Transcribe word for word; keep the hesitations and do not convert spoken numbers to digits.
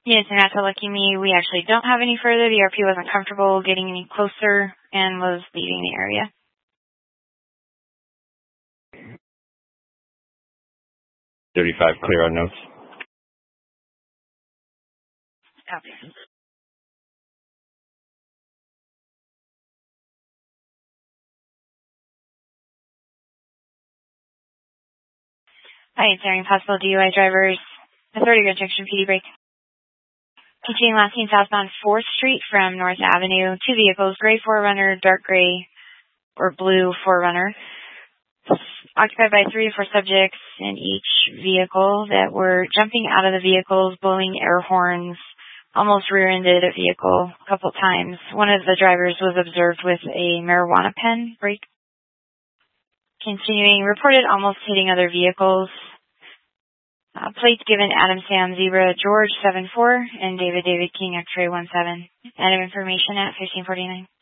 Units are not to lucky me. We actually don't have any further. The R P wasn't comfortable getting any closer and was leaving the area. thirty-five, clear on notes. Copy. Hi, it's airing possible D U I drivers. Authority Grand Junction P D break. Continuing last seen southbound fourth Street from North Avenue. Two vehicles, gray four runner, dark gray or blue four runner. Occupied by three or four subjects in each vehicle that were jumping out of the vehicles, blowing air horns, almost rear-ended a vehicle a couple times. One of the drivers was observed with a marijuana pen break. Continuing, reported almost hitting other vehicles. Uh, plates given Adam Sam Zebra George seven four and David David King X-ray one seven. End of information at fifteen forty-nine.